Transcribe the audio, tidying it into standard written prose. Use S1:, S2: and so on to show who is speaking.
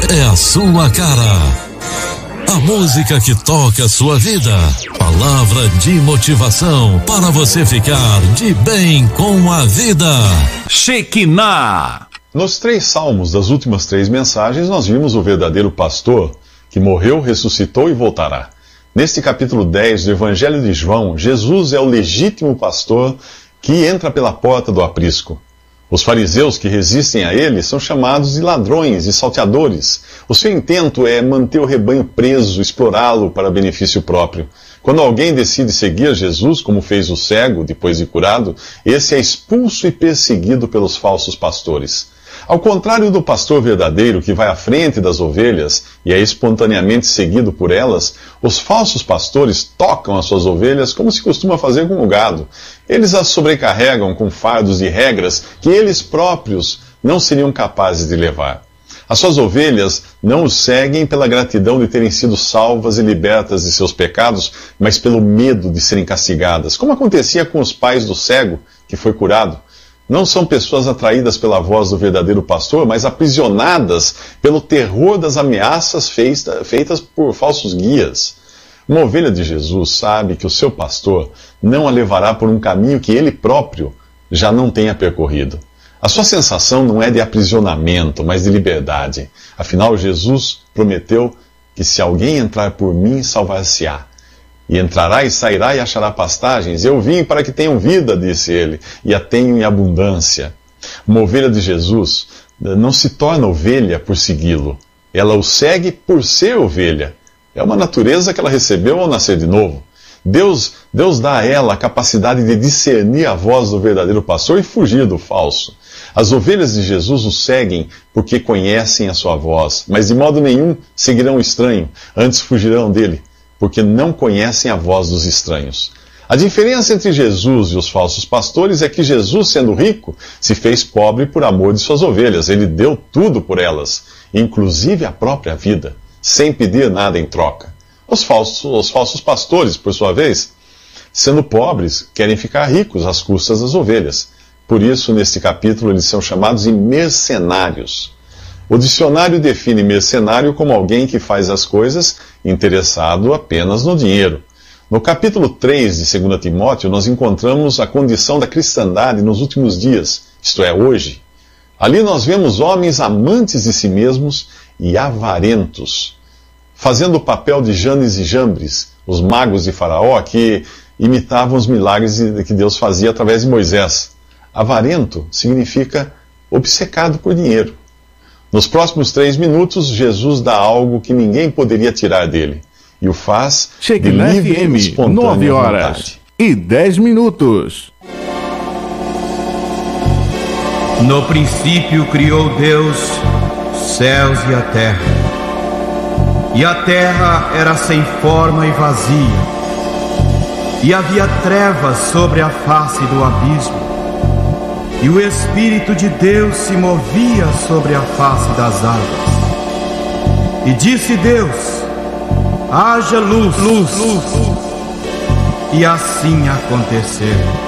S1: é a sua cara. A música que toca a sua vida. Palavra de motivação para você ficar de bem com a vida. Shekinah.
S2: Nos 3 salmos das últimas 3 mensagens, nós vimos o verdadeiro pastor que morreu, ressuscitou e voltará. Neste capítulo 10 do Evangelho de João, Jesus é o legítimo pastor que entra pela porta do aprisco. Os fariseus que resistem a ele são chamados de ladrões e salteadores. O seu intento é manter o rebanho preso, explorá-lo para benefício próprio. Quando alguém decide seguir Jesus, como fez o cego depois de curado, esse é expulso e perseguido pelos falsos pastores. Ao contrário do pastor verdadeiro que vai à frente das ovelhas e é espontaneamente seguido por elas, os falsos pastores tocam as suas ovelhas como se costuma fazer com o gado. Eles as sobrecarregam com fardos de regras que eles próprios não seriam capazes de levar. As suas ovelhas não os seguem pela gratidão de terem sido salvas e libertas de seus pecados, mas pelo medo de serem castigadas, como acontecia com os pais do cego que foi curado. Não são pessoas atraídas pela voz do verdadeiro pastor, mas aprisionadas pelo terror das ameaças feitas por falsos guias. Uma ovelha de Jesus sabe que o seu pastor não a levará por um caminho que ele próprio já não tenha percorrido. A sua sensação não é de aprisionamento, mas de liberdade. Afinal, Jesus prometeu que se alguém entrar por mim, salvar-se-á. E entrará e sairá e achará pastagens. Eu vim para que tenham vida, disse ele, e a tenham em abundância. Uma ovelha de Jesus não se torna ovelha por segui-lo. Ela o segue por ser ovelha. É uma natureza que ela recebeu ao nascer de novo. Deus dá a ela a capacidade de discernir a voz do verdadeiro pastor e fugir do falso. As ovelhas de Jesus o seguem porque conhecem a sua voz, mas de modo nenhum seguirão o estranho, antes fugirão dele, porque não conhecem a voz dos estranhos. A diferença entre Jesus e os falsos pastores é que Jesus, sendo rico, se fez pobre por amor de suas ovelhas. Ele deu tudo por elas, inclusive a própria vida, sem pedir nada em troca. Os falsos pastores, por sua vez, sendo pobres, querem ficar ricos às custas das ovelhas. Por isso, neste capítulo, eles são chamados de mercenários. O dicionário define mercenário como alguém que faz as coisas interessado apenas no dinheiro. No capítulo 3 de 2 Timóteo, nós encontramos a condição da cristandade nos últimos dias, isto é, hoje. Ali nós vemos homens amantes de si mesmos e avarentos, fazendo o papel de Janes e Jambres, os magos de Faraó, que imitavam os milagres que Deus fazia através de Moisés. Avarento significa obcecado por dinheiro. Nos próximos 3 minutos, Jesus dá algo que ninguém poderia tirar dele. E o faz de livre e espontânea vontade.
S3: 9h10.
S4: No princípio criou Deus céus e a terra. E a terra era sem forma e vazia. E havia trevas sobre a face do abismo. E o Espírito de Deus se movia sobre a face das águas. E disse Deus: haja luz, luz. E assim aconteceu.